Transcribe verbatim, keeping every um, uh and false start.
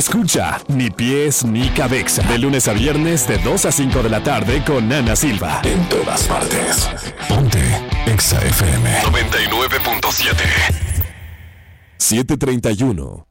Escucha Ni Pies Ni Cabeza. De lunes a viernes de dos a cinco de la tarde con Ana Silva. En todas partes. Ponte Exa F M noventa y nueve punto siete. siete treinta y uno.